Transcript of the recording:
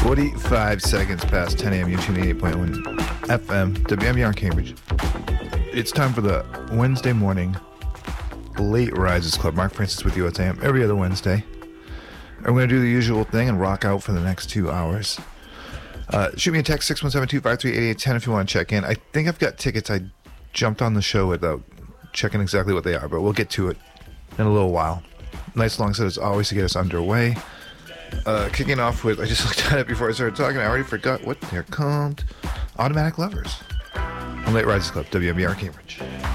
45 seconds past 10 a.m. YouTube 88.1 FM, WMBR Cambridge. It's time for the Wednesday morning Late Rises Club. Mark Francis with you at AM every other Wednesday. I'm going to do the usual thing and rock out for the next 2 hours. Shoot me a text, 617-253-8810 if you want to check in. I think I've got tickets. I jumped on the show without checking exactly what they are, but we'll get to it in a little while. Nice long set as always to get us underway. Kicking off with, I just looked at it before I started talking. I already forgot what they're called. Automatic Lovers on Late Rises Club, WMBR Cambridge.